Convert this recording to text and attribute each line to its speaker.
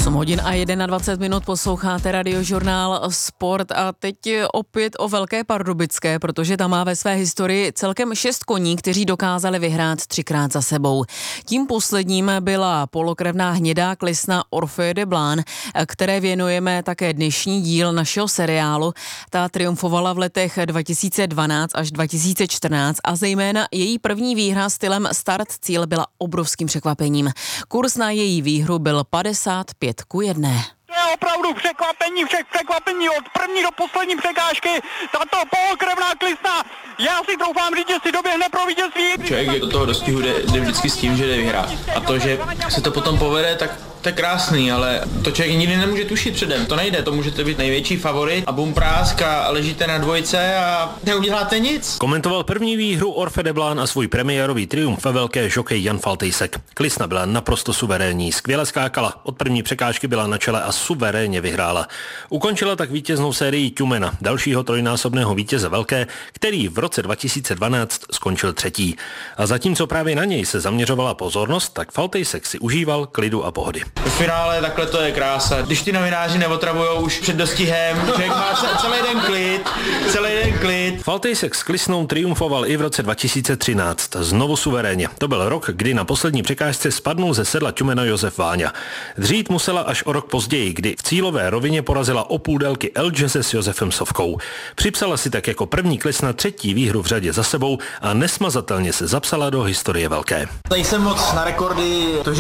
Speaker 1: 8 hodin a 21 posloucháte Radiožurnál Sport a teď opět o Velké Pardubické, protože tam má ve své historii celkem 6 koní, kteří dokázali vyhrát 3krát za sebou. Tím posledním byla polokrevná hnědá klisna Orfeo de Blan, které věnujeme také dnešní díl našeho seriálu. Ta triumfovala v letech 2012 až 2014 a zejména její první výhra stylem start-cíl byla obrovským překvapením. Kurz na její výhru byl 55:1.
Speaker 2: To je opravdu překvapení všech překvapení od první do poslední překážky. Tato polokrevná klisna, já si troufám říct, že si doběhne pro vítězství.
Speaker 3: Člověk do toho dostihu jde vždycky s tím, že jde vyhrát. A to, že se to potom povede, tak to je krásný, ale to člověk nikdy nemůže tušit předem. To nejde, to můžete být největší favorit a bum prásk a ležíte na dvojce a neuděláte nic.
Speaker 4: Komentoval první výhru Orfeo de Blan a svůj premiérový triumf ve velké žokej Jan Faltejsek. Klisna byla naprosto suverénní, skvěle skákala, od první překážky byla na čele a suverénně vyhrála. Ukončila tak vítěznou sérii Tjumena, dalšího trojnásobného vítěze velké, který v roce 2012 skončil třetí. A zatímco právě na něj se zaměřovala pozornost, tak Faltejsek si užíval klidu a pohody.
Speaker 3: V finále takhle to je krása. Když ty novináři neotravujou už před dostihem, člověk má celý den klid.
Speaker 4: Faltejsek s klisnou triumfoval i v roce 2013, znovu suverénně. To byl rok, kdy na poslední překážce spadnul ze sedla Tjumena Josef Váňa. Dřít musela až o rok později, kdy v cílové rovině porazila o půl délky El Jesse s Josefem Sovkou. Připsala si tak jako první klisna třetí výhru v řadě za sebou a nesmazatelně se zapsala do historie velké.
Speaker 3: Nejsem moc na rekordy, to, že